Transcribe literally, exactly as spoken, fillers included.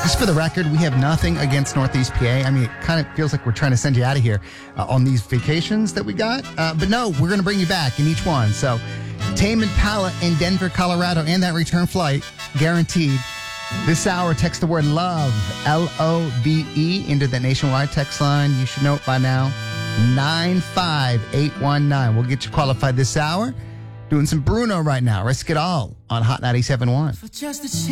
Just for the record, we have nothing against Northeast P A. I mean, it kind of feels like we're trying to send you out of here uh, on these vacations that we got. Uh, but no, we're going to bring you back in each one. So Tame Impala in Denver, Colorado, and that return flight, guaranteed. This hour, text the word LOVE, L O V E, into the nationwide text line. You should know it by now, nine five eight one nine. We'll get you qualified this hour. Doing some Bruno right now. Risk It All on Hot ninety-seven point one.